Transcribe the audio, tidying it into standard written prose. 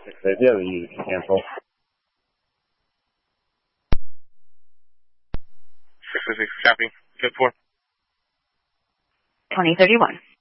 The other you cancel. 606 copy. Good for. 2031.